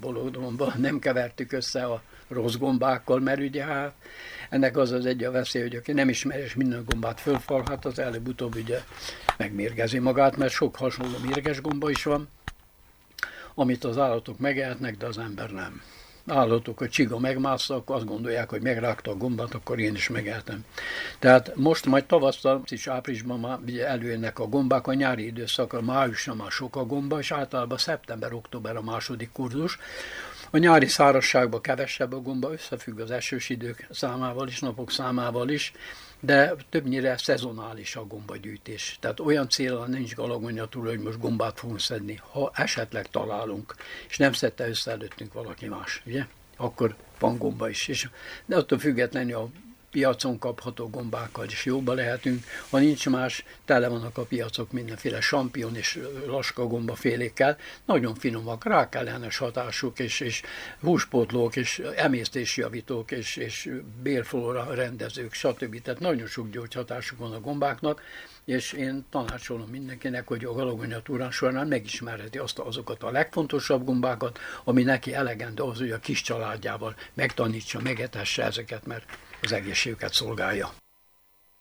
bologdomba, nem kevertük össze a rossz gombákkal, mert ugye hát ennek az egy a veszély, hogy aki nem ismeri, és minden gombát fölfal, hát az előbb-utóbb ugye megmérgezi magát, mert sok hasonló mérges gomba is van, amit az állatok megehetnek, de az ember nem. Állatok, a csiga megmászta, akkor azt gondolják, hogy megrágta a gombát, akkor én is megehetem. Tehát most majd tavasszal és áprilisban már előjönnek a gombák, a nyári időszakra, májusra már sok a gomba, és általában szeptember-október a második kurzus. A nyári szárazságban kevesebb a gomba, összefügg az esős idők számával is, napok számával is, de többnyire szezonális a gombagyűjtés. Tehát olyan célra nincs Galagonyra túl, hogy most gombát fogunk szedni. Ha esetleg találunk, és nem szedte össze előttünk valaki más, ugye? Akkor van gomba is. De attól függetlenül a piacon kapható gombákkal is jóba lehetünk. Ha nincs más, tele vannak a piacok mindenféle sampion és laska gombafélékkel. Nagyon finomak, rákellenes hatásuk, és húspótlók, és emésztésjavítók, és bélflóra rendezők, stb. Tehát nagyon sok gyógyhatásuk van a gombáknak, és én tanácsolom mindenkinek, hogy a Galagonya túrán során megismerheti azokat a legfontosabb gombákat, ami neki elegendő az, hogy a kis családjával megtanítsa, megetesse ezeket, mert az egészségüket szolgálja.